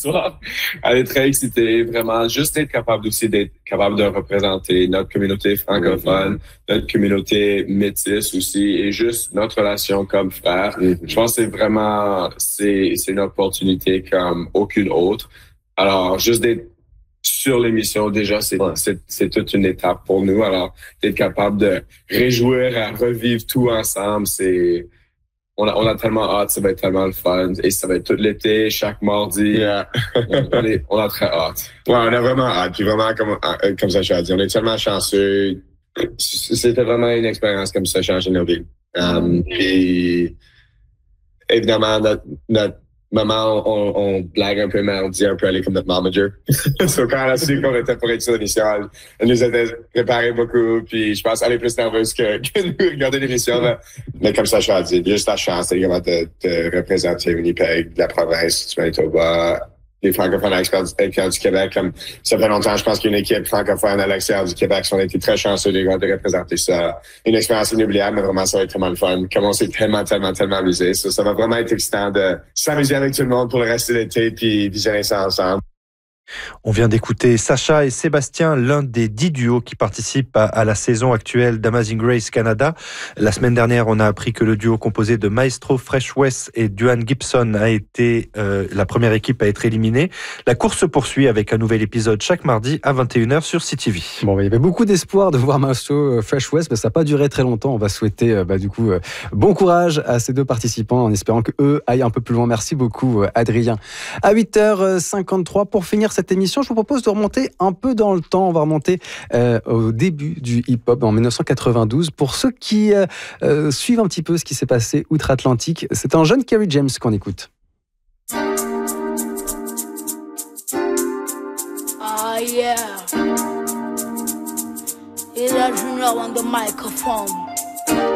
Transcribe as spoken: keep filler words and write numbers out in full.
soir. Elle est très excitée, vraiment, juste d'être capable aussi d'être capable de représenter notre communauté francophone, mm-hmm. notre communauté métisse aussi, et juste notre relation comme frères. Mm-hmm. Je pense que c'est vraiment, c'est, c'est une opportunité comme aucune autre. Alors, juste d'être sur l'émission, déjà, c'est, ouais. c'est, c'est toute une étape pour nous. Alors, d'être capable de réjouir, à revivre tout ensemble, c'est, on a, on a tellement hâte, ça va être tellement le fun. Et ça va être tout l'été, chaque mardi. Yeah. on, on, est, on a très hâte. Ouais, on a vraiment hâte. Puis vraiment, comme, comme ça, je dit, on est tellement chanceux. C'était vraiment une expérience comme ça, changer nos vies. Um, puis, évidemment, notre, notre maman, on, on blague un peu, mais on dit un peu, elle est comme notre manager. So, quand elle a su qu'on était pour être sur l'émission, elle, elle nous a préparé beaucoup, puis je pense qu'elle est plus nerveuse que, que nous regarder l'émission. Mais, mais comme ça, je suis dit, juste la chance, c'est vraiment de, de représenter Winnipeg, la province du Manitoba, les francophones à l'extérieur du Québec. Comme ça fait longtemps, je pense qu'il y a une équipe francophone à l'extérieur du Québec. On a été très chanceux de, de représenter ça. Une expérience inoubliable, mais vraiment, ça va être tellement le fun. Comme on s'est tellement, tellement, tellement amusé. Ça, ça va vraiment être excitant de s'amuser avec tout le monde pour le reste de l'été puis visionner ça ensemble. On vient d'écouter Sacha et Sébastien, l'un des dix duos qui participent à, à la saison actuelle d'Amazing Race Canada. La semaine dernière, on a appris que le duo composé de Maestro Fresh West et Duane Gibson a été euh, la première équipe à être éliminée. La course se poursuit avec un nouvel épisode chaque mardi à vingt et une heures sur C T V. Bon, il y avait beaucoup d'espoir de voir Maestro Fresh West, mais ça n'a pas duré très longtemps. On va souhaiter bah, du coup euh, bon courage à ces deux participants en espérant qu'eux aillent un peu plus loin. Merci beaucoup, Adrien. À huit heures cinquante-trois, pour finir cette émission, je vous propose de remonter un peu dans le temps. On va remonter euh, au début du hip-hop en dix-neuf cent quatre-vingt-douze. Pour ceux qui euh, euh, suivent un petit peu ce qui s'est passé outre-Atlantique, c'est un jeune Kerry James qu'on écoute. Ah yeah, it's a junior on the microphone.